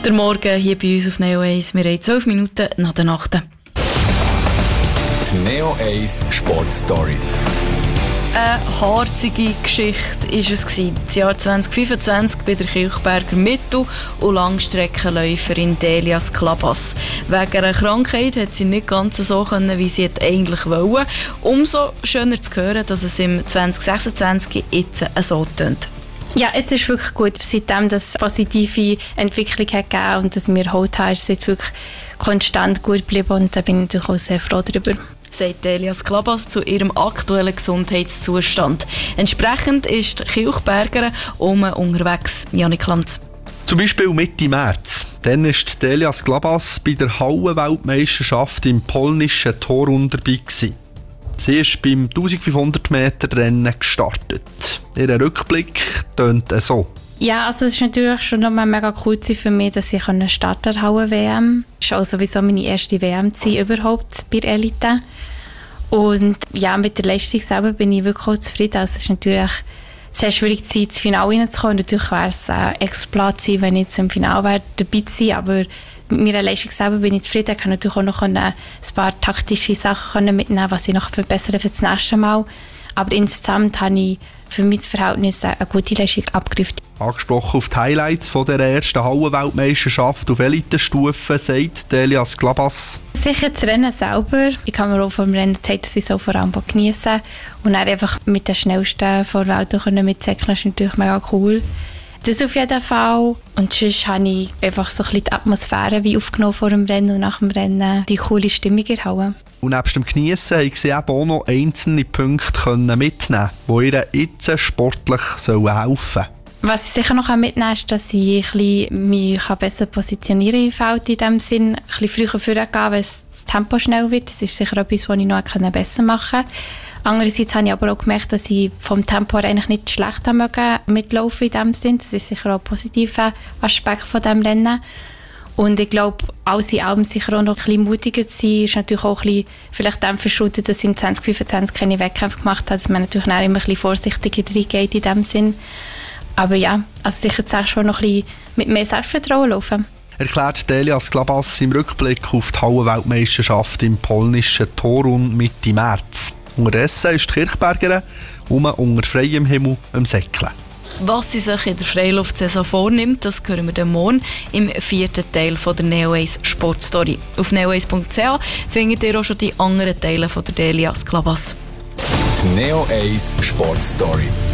Der Morgen hier bei uns auf Neo 1. Wir haben 12 Minuten nach der Nacht. Die Neo 1 Sportstory. Eine harzige Geschichte war es. Das Jahr 2025 bei der Kilchberger Mittel- und Langstreckenläuferin Delia Sklabas. Wegen einer Krankheit hat sie nicht ganz so können, wie sie eigentlich wollte. Umso schöner zu hören, dass es im 2026 jetzt so tönt. Ja, jetzt ist wirklich gut. Seitdem es positive Entwicklung hat gegeben und dass wir Halt haben, ist es jetzt wirklich konstant gut geblieben und da bin ich natürlich auch sehr froh darüber. Sagt Delia Sklabas zu ihrem aktuellen Gesundheitszustand. Entsprechend ist die Kilchberger unterwegs. Janik Lanz. Zum Beispiel Mitte März. Dann war Delia Sklabas bei der Hallenweltmeisterschaft im polnischen Torun dabei. Sie ist beim 1500 Meter Rennen gestartet. Ihr Rückblick tönt so. Ja, also es ist natürlich schon nochmal mega cool für mich, dass ich starten kann, WM. Es war auch sowieso meine erste WM überhaupt bei der Elite. Und ja, mit der Leistung selber bin ich wirklich auch zufrieden. Also es ist natürlich sehr schwierig, ins Finale reinzukommen. Natürlich wäre es Ex-Platz sein, wenn ich jetzt im Finale dabei sein, aber mit meiner Leistung selber bin ich zufrieden. Ich kann natürlich auch noch ein paar taktische Sachen mitnehmen, was ich noch verbessern für das nächste Mal. Aber insgesamt habe ich für mein Verhältnis eine gute Leistung abgerufen. Angesprochen auf die Highlights von der ersten Hallenweltmeisterschaft auf Elitenstufe, sagt Delia Sklabas. Sicher das Rennen selber. Ich habe mir auch vom Rennen gezeigt, dass ich so vor allem geniessen und dann einfach mit den Schnellsten vor der Welt mitsäckeln. Das ist natürlich mega cool. Das auf jeden Fall. Und sonst habe ich einfach so ein bisschen die Atmosphäre wie aufgenommen vor dem Rennen und nach dem Rennen die coole Stimmung erhalten. Und nebst dem Geniessen haben sie eben auch noch einzelne Punkte mitnehmen, die ihr jetzt sportlich helfen sollen. Was ich sicher noch mitnehmen kann, ist, dass ich mich besser positionieren im Feld in dem Sinn. Ein bisschen früher vorgehen, wenn das Tempo schnell wird. Das ist sicher etwas, was ich noch besser machen konnte. Andererseits habe ich aber auch gemerkt, dass ich vom Tempo her eigentlich nicht schlecht mitlaufen in dem Sinn. Das ist sicher auch ein positiver Aspekt von diesem Rennen. Und ich glaube, alles in allem sicher auch noch ein bisschen mutiger zu sein, ist natürlich auch ein bisschen vielleicht dem verschuldet, dass ich im 2025 keine Wettkämpfe gemacht habe, dass man natürlich auch immer ein bisschen vorsichtiger reingeht in dem Sinn. Aber ja, also sicher zuerst schon noch ein bisschen mit mehr Selbstvertrauen laufen. Erklärt Delia Sklabas im Rückblick auf die Hallenweltmeisterschaft im polnischen Torun Mitte März. Unterdessen ist die Kilchbergerin unter freiem Himmel am Säckeln. Was sie sich in der Freiluftsaison vornimmt, das hören wir dann morgen im 4. Teil von der Neo 1 Sportstory. Auf neo1.ch findet ihr auch schon die anderen Teile von der Delia Sklabas. Die Neo 1 Sportstory.